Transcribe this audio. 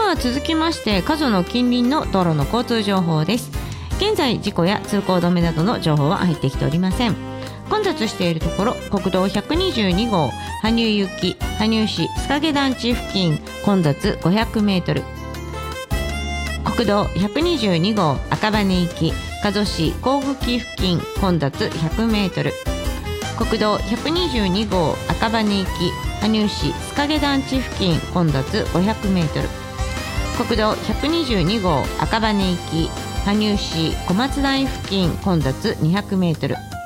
は続きまして加須の近隣の道路の交通情報です。現在事故や通行止めなどの情報は入ってきておりません。混雑しているところ、国道122号羽生行き羽生市須影団地付近混雑500メートル、国道122号赤羽行き加須市甲吹付近混雑100メートル、国道122号赤羽行き羽生市須影団地付近混雑500メートル、国道122号赤羽行き羽生市小松台付近混雑200メートル、